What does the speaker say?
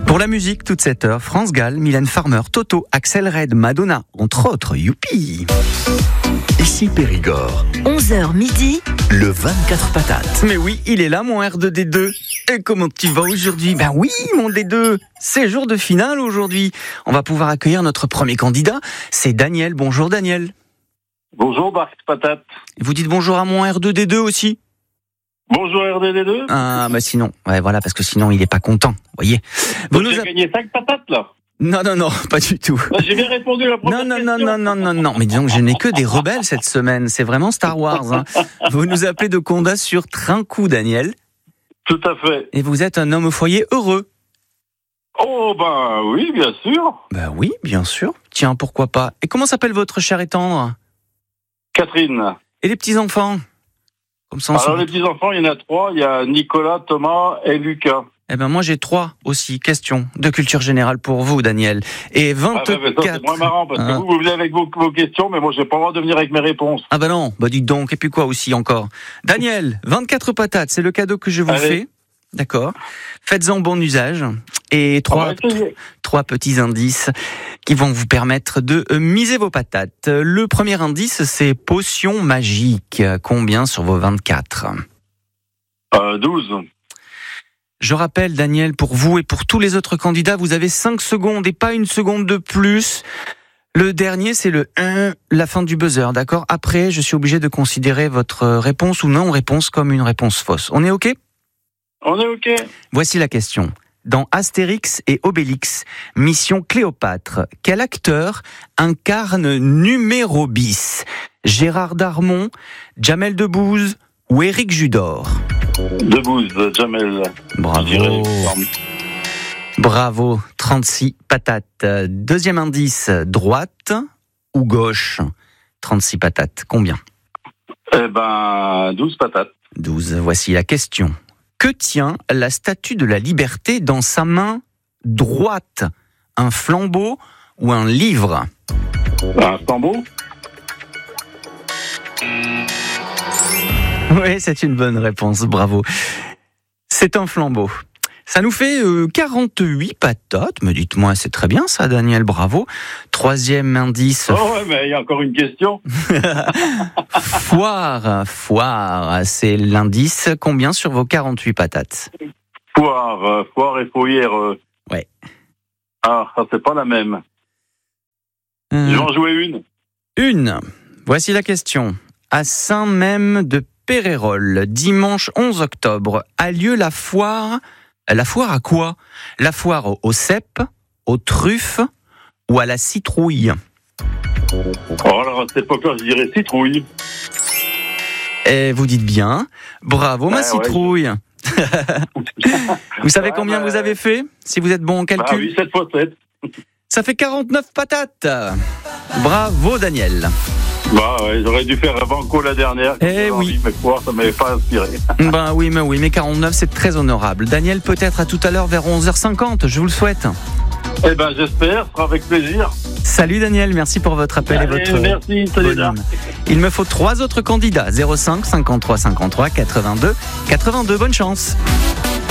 Pour la musique, toute cette heure, France Gall, Mylène Farmer, Toto, Axel Red, Madonna, entre autres, youpi. Ici Périgord, 11h midi, le 24 patates. Mais oui, il est là, mon R2D2. Et comment tu vas aujourd'hui ? Ben oui, mon D2, c'est jour de finale aujourd'hui. On va pouvoir accueillir notre premier candidat, c'est Daniel. Bonjour Daniel. Bonjour Marc Patate. Et vous dites bonjour à mon R2D2 aussi ? Bonjour RDD2. Ah, bah sinon, ouais, voilà, parce que sinon il est pas content, voyez. Vous avez gagné 5 patates là. Non, pas du tout. J'ai bien répondu à la première question. Non. Mais disons que je n'ai que des rebelles cette semaine. C'est vraiment Star Wars. Hein. Vous nous appelez de Condat sur Trinquou, Daniel. Tout à fait. Et vous êtes un homme au foyer heureux. Oh, ben oui, bien sûr. Ben oui, bien sûr. Tiens, pourquoi pas. Et comment s'appelle votre cher et tendre ? Catherine. Et les petits-enfants ? Comme ça, Alors les petits-enfants, il y en a 3. Il y a Nicolas, Thomas et Lucas. Eh ben moi j'ai 3 aussi questions de culture générale pour vous, Daniel. Et 24. Ah ben, ça, c'est moins marrant parce que vous venez avec vos questions, mais moi j'ai pas le droit de venir avec mes réponses. Ah ben non, bah dites donc. Et puis quoi aussi encore ? Daniel, 24 patates, c'est le cadeau que je vous fais. D'accord. Faites-en bon usage. Et 3 petits indices qui vont vous permettre de miser vos patates. Le premier indice, c'est potion magique. Combien sur vos 24 ? 12. Je rappelle, Daniel, pour vous et pour tous les autres candidats, vous avez 5 secondes et pas une seconde de plus. Le dernier, c'est le 1, la fin du buzzer, d'accord ? Après, je suis obligé de considérer votre réponse ou non-réponse comme une réponse fausse. On est OK ? On est OK. Voici la question. Dans Astérix et Obélix, Mission Cléopâtre, quel acteur incarne Numéro bis ? Gérard Darmon, Jamel Debbouze ou Éric Judor ? Debbouze, Jamel. Bravo, 36 patates. Deuxième indice, droite ou gauche ? 36 patates, combien ? Eh ben, 12 patates. 12, voici la question. Que tient la statue de la liberté dans sa main droite ? Un flambeau ou un livre ? Un flambeau ? Oui, c'est une bonne réponse, bravo. C'est un flambeau. Ça nous fait 48 patates, mais dites-moi, c'est très bien ça, Daniel, bravo. Troisième indice. Oh ouais, mais il y a encore une question. Foire, c'est l'indice. Combien sur vos 48 patates ? Foire et fourrière. Ouais. Ah, ça c'est pas la même. Je vais en jouer une. Une. Voici la question. À Saint-Même de Pérérol, dimanche 11 octobre, a lieu la foire. La foire à quoi ? La foire aux cèpes, aux truffes ou à la citrouille ? Oh, alors à cette époque-là, je dirais citrouille. Et vous dites bien. Bravo, ma citrouille. Ouais. Vous savez combien vous avez fait ? Si vous êtes bon en calcul ? Ah oui, 7 x 7. Ça fait 49 patates. Bravo, Daniel. Bah ouais, j'aurais dû faire Banco la dernière. Oui. Mais quoi, ça m'avait pas inspiré. Ben oui, mais 49, c'est très honorable. Daniel, peut-être à tout à l'heure vers 11h50, je vous le souhaite. Eh ben j'espère, ce sera avec plaisir. Salut Daniel, merci pour votre appel et votre merci, salut. Il me faut 3 autres candidats, 05 53 53 82 82, bonne chance.